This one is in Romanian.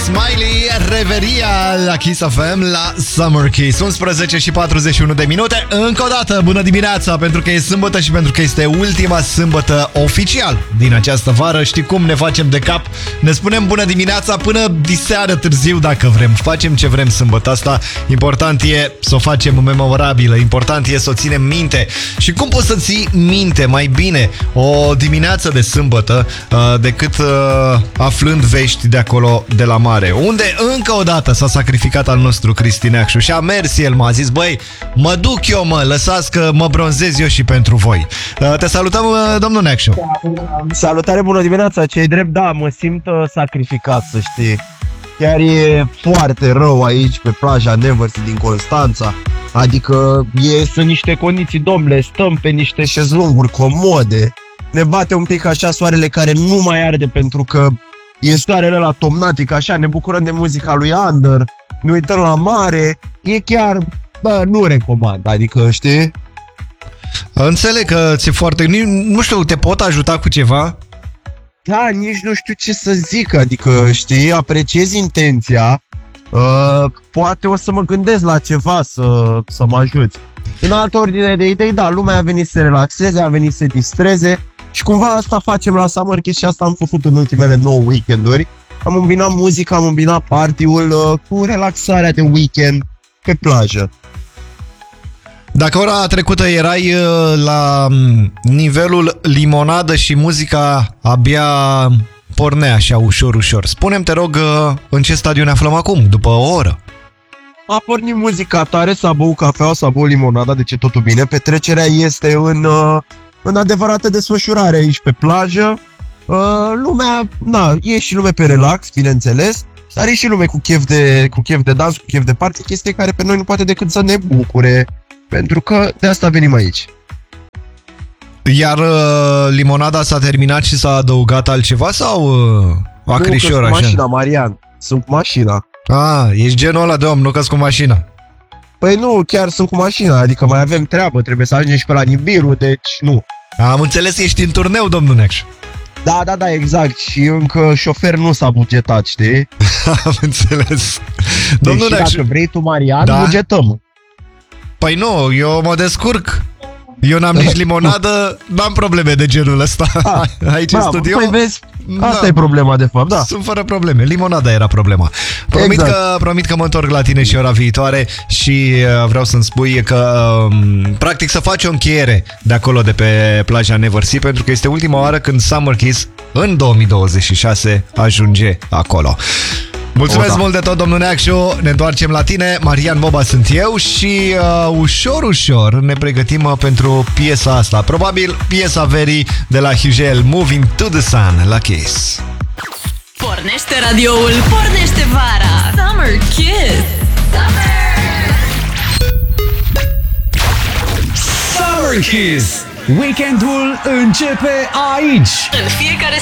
Smiley, Reveria la Kiss FM, la Summer Kiss. 11 și 41 de minute. Încă o dată, bună dimineața, pentru că e sâmbătă și pentru că este ultima sâmbătă oficial din această vară. Știi cum ne facem de cap? Ne spunem bună dimineața până diseară târziu dacă vrem. Facem ce vrem sâmbătă asta. Important e să o facem memorabilă. Important e să o ținem minte. Și cum poți să ții minte mai bine o dimineață de sâmbătă decât aflând vești de acolo de la mare, unde încă o dată s-a sacrificat al nostru Cristi Neacșu și a mers el, m-a zis, băi, mă duc eu, lăsați că mă bronzez eu și pentru voi. Te salutăm, domnul Neacșu. Salutare, bună dimineața, ce-i drept, da, mă simt sacrificat, să știi. Chiar e foarte rău aici pe plaja Neversea din Constanța. Adică sunt niște condiții, domnule, stăm pe niște șezlonguri comode. Ne bate un pic așa soarele care nu mai arde pentru că e soarele la tomnatic, așa, ne bucurăm de muzica lui Under, ne uităm la mare, e chiar, nu recomand, adică, știi? Înțeleg că ți-e foarte... Nu știu, te pot ajuta cu ceva? Da, nici nu știu ce să zic, adică, știi, apreciez intenția, poate o să mă gândesc la ceva să mă ajuți. În altă ordine de idei, da, lumea a venit să se relaxeze, a venit să se distreze și cumva asta facem la Summer Kiss și asta am făcut în ultimele 9 weekenduri. Am îmbinat muzica, am îmbinat party-ul cu relaxarea de weekend pe plajă. Dacă ora trecută erai la nivelul limonadă și muzica abia pornea așa ușor, ușor, spune-mi, te rog, în ce stadiu ne aflăm acum, după o oră? A pornit muzica tare, s-a băut cafea, s-a băut limonada, deci e totul bine. Petrecerea este în adevărată desfășurare aici pe plajă. Lumea, e și lume pe relax, bineînțeles, dar e și lume cu chef de dans, cu chef de party, chestie care pe noi nu poate decât să ne bucure, pentru că de asta venim aici. Iar limonada s-a terminat și s-a adăugat altceva sau acrișor așa? Sunt cu mașina, Marian, sunt cu mașina. Ești genul ăla de om, nu că-s cu mașina. Păi nu, chiar sunt cu mașina, adică mai avem treabă, trebuie să ajungem și pe la Nibiru, deci nu. Am înțeles, ești în turneu, domnul Neacș. Da, exact, și încă șofer nu s-a bugetat, știi? Am înțeles. Domnul Neacș, dacă vrei tu, Marian, da? Bugetăm. Păi nu, eu mă descurc. Eu n-am nici limonadă, n-am probleme de genul ăsta. Aici în studio. Păi vezi, asta e problema de fapt, da. Sunt fără probleme, limonada era problema. Promit că mă întorc la tine și ora viitoare și vreau să-mi spui că practic să faci o încheiere de acolo, de pe plaja Neversea, pentru că este ultima oară când Summer Kiss în 2026 ajunge acolo. Mulțumesc mult de tot, domnul Neacșu. Ne întoarcem la tine. Marian Boba sunt eu și ușor ne pregătim pentru piesa asta. Probabil piesa verii de la Hugel, Moving to the Sun, la Kiss. Pornește radioul, pornește vara. Summer Kiss. Summer Kiss. Weekendul începe aici. În fiecare